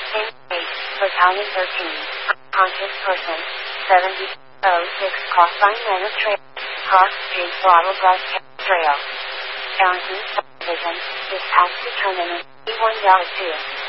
Engage, Battalion 13, Conscious Person, 7006 Crossline Manor Trail, Cross Street Throttle Brush Trail. Arrington Subdivision, dispatch to terminus, E1 Yard 2.